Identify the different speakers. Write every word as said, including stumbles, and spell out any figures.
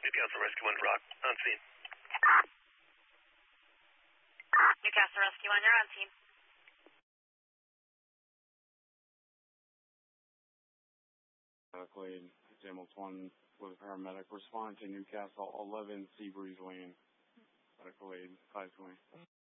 Speaker 1: Newcastle Rescue one, Rock, on scene.
Speaker 2: Newcastle Rescue one, you're on scene.
Speaker 3: Medical aid, ambulance one with a paramedic responding to Newcastle eleven Seabreeze Lane. Medical aid, five twenty.